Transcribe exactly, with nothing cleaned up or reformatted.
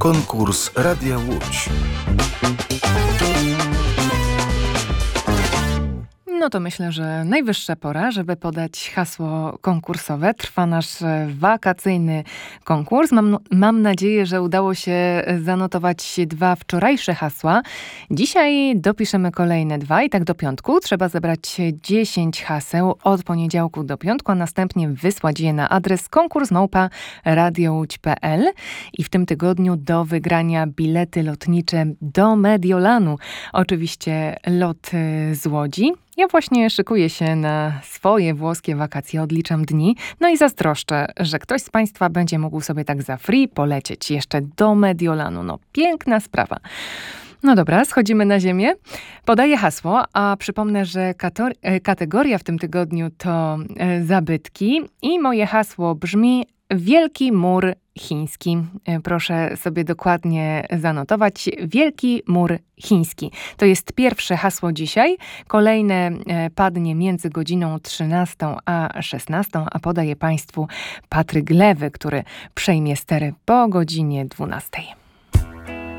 Konkurs Radia Łódź. No to myślę, że najwyższa pora, żeby podać hasło konkursowe. Trwa nasz wakacyjny konkurs. Mam, mam nadzieję, że udało się zanotować dwa wczorajsze hasła. Dzisiaj dopiszemy kolejne dwa i tak do piątku. Trzeba zebrać dziesięć haseł od poniedziałku do piątku, a następnie wysłać je na adres konkurs małpa radiołódź kropka pe el. I w tym tygodniu do wygrania bilety lotnicze do Mediolanu. Oczywiście lot z Łodzi. Ja właśnie szykuję się na swoje włoskie wakacje, odliczam dni, no i zazdroszczę, że ktoś z Państwa będzie mógł sobie tak za free polecieć jeszcze do Mediolanu. No piękna sprawa. No dobra, schodzimy na ziemię. Podaję hasło, a przypomnę, że kator- kategoria w tym tygodniu to e, zabytki i moje hasło brzmi Wielki Mur Chiński. Proszę sobie dokładnie zanotować. Wielki Mur Chiński. To jest pierwsze hasło dzisiaj. Kolejne padnie między godziną trzynastą a szesnastą, a podaje Państwu Patryk Lewy, który przejmie stery po godzinie dwunastej.